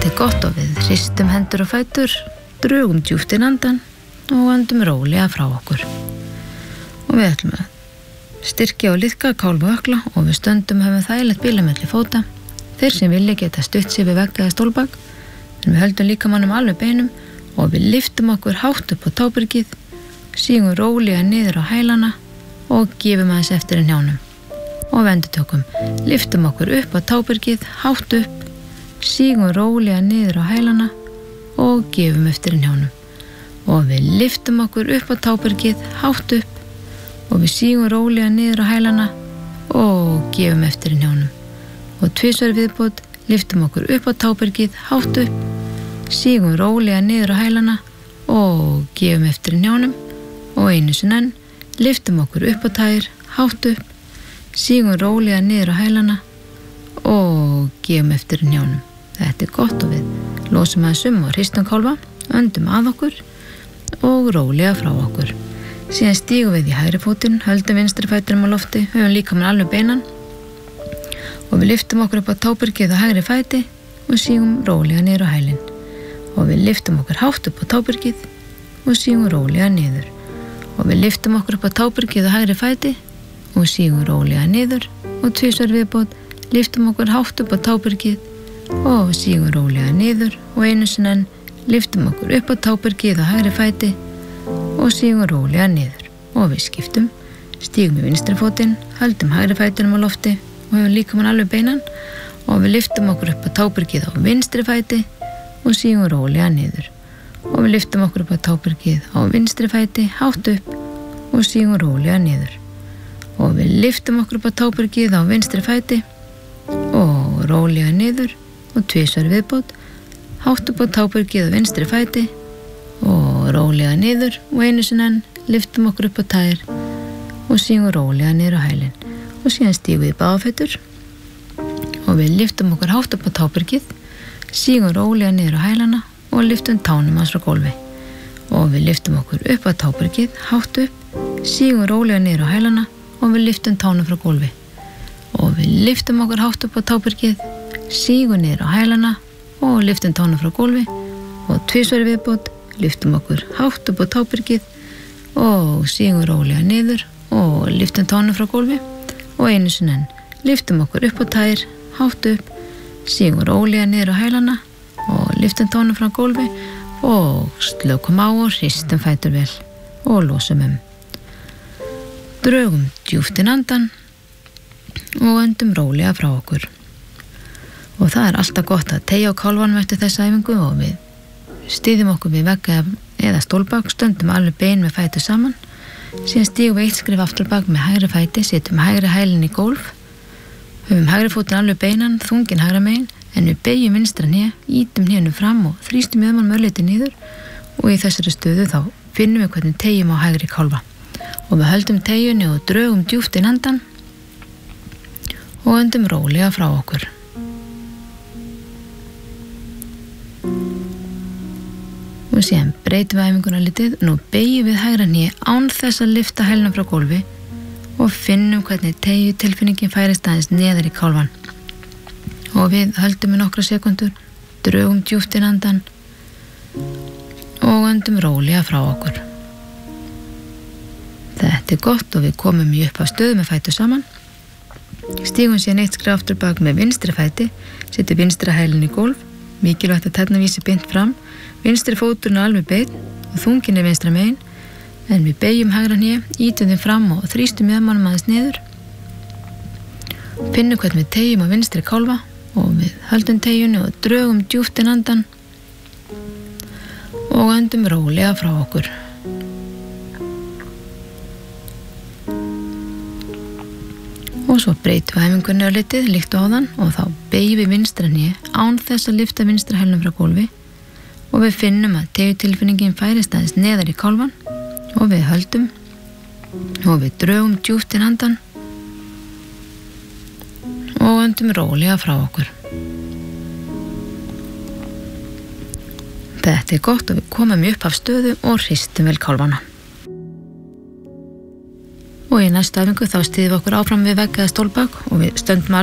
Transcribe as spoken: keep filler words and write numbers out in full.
Þetta er gott og við hristum hendur og fætur, drögum djúpt inn andan og andum rólega frá okkur. Og við ætlum að styrkja og liðka kálfa og ökla og við stöndum höfum þægilegt bílamelli fóta. Þeir sem vilja geta stutt sig við vegg eða stólbak, en við höldum líkamannum alveg beinum og við lyftum okkur hátt upp á tábergið, sígum rólega niður á hælana og gefum aðeins eftir í hnjánum. Og við endurtökum, lyftum okkur upp á tábergið, hátt upp, sígum rólega niður á hælana og gefum eftir í hnjánum. Og við lyftum okkur upp á tábergið, hátt upp, og við sígum rólega niður á hælana og gefum eftir í hnjánum. Og tvisvar viðbót, lyftum okkur upp á tábergið, hátt upp, sígum rólega niður á hælana og gefum eftir í hnjánum. Og einu sinni enn, lyftum okkur upp á tær, hátt upp, sígum rólega niður á hælana og gefum eftir í hnjánum. Þetta er gott og við losum aðeins um og hristum kálfa, öndum að okkur og rólega frá okkur. Síðan stígum við í hægri fótinn, höldum vinstri fætinum á lofti, höfum líkamann alveg beinan og við lyftum okkur upp á tábergið á hægri fæti og sígum rólega niður á hælinn. Og við lyftum okkur hátt upp á tábergið og sígum rólega niður. Og við lyftum okkur upp á tábergið á hægri fæti og sígum rólega niður og tvisvar viðbót, lyftum okkur hátt upp á tábergið og sígum rólega niður og einu sinni enn, lyftum okkur upp á tábergið á hægri fæti og sígum rólega niður. Og við skiptum, stígum í vinstri fótinn, höldum hægri fætinum á lofti og höfum líkamann alveg beinan og við lyftum okkur upp á tábergið á vinstri fæti og sígum rólega niður. Og við lyftum okkur upp á tábergið á vinstri fæti, hátt upp og sígum rólega niður. Og við lyftum okkur upp á tábergið á vinstri fæti og rólega niður og tvisvar viðbót, hátt upp á tábergið á vinstri fæti og rólega niður og einu sinni enn, lyftum okkur upp á tær og sígum rólega niður á hælinn. Og síðan stígum við í báðafætur og við lyftum okkur hátt upp á tábergið, sígum rólega niður á hælana og lyftum tánum hans frá gólfi. Og við lyftum okkur upp á tábergið, hátt upp, sígum rólega niður á hælana og við lyftum tánum frá gólfi. Og við lyftum okkur hátt upp á tábergið, sígum niður á hælana og lyftum tánum frá gólfi og tvisvar viðbót, lyftum okkur hátt upp á tábergið og sígum rólega niður og lyftum tánum frá gólfi. Og einu sinni enn, lyftum okkur upp á tær, hátt upp, sígum rólega niður á hælana og lyftum tánum frá gólfi og slökum á og hristum fætur vel og losum um. Drögum djúpt inn andan og öndum rólega frá okkur. Og það er alltaf gott að teygja á kálfanum eftir þessa æfingu og við styðjum okkur við vegg eða stólbak, stöndum alveg bein með fætur saman. Síðan stígum við eitt skrif aftur bak með hægri fæti, setjum hægri hælinn í gólf, höfum hægri fótinn alveg beinan, þunginn hægra megin, en við beygjum vinstra hné, ítum hnénu fram og þrýstum jöðmann mörleiti niður og í þessari stöðu þá finnum við hvernig teygjum á hægri kálfa. Og við höldum teygjunni og drögum djúpt inn andan og öndum rólega frá okkur. Og síðan breytum við æfinguna litið, nú beygjum við hægra hné án þess að lyfta hælnum frá gólfi og finnum hvernig teygju tilfinningin færist aðeins neðar í kálfan. Og við höldum í nokkra sekundur, drögum djúpt inn andan og öndum rólega frá okkur. Þetta er gott og við komum í upp á stöðu með fætur saman. Stígum síðan eitt skref aftur bak með vinstri fæti, setjum vinstra hælinn í gólf, mikilvægt að tærnar vísi beint fram, vinstri fóturinn alveg beinn og þunginn er vinstra megin, en við beygjum hægra hné, ítum þeim fram og þrýstum jöðmannum aðeins niður. Finnum hvernig við teygjum á vinstri kálfa og við höldum teygjunni og drögum djúpt inn andan og öndum rólega frá okkur. Og svo breytum við æfingunni á litið líkt á áðan og þá beygjum við vinstra hné án þess að lyfta vinstra hælnum frá gólfi og við finnum að teygjutilfinningin færist aðeins neðar í kálfan og við höldum og við drögum djúpt inn andan og öndum rólega frá okkur. Þetta er gott og við komum upp af stöðu og hristum vel kálfana. Og í næstu æfingu þá styðjum við okkur áfram við vegg eða stólbak og við stöndum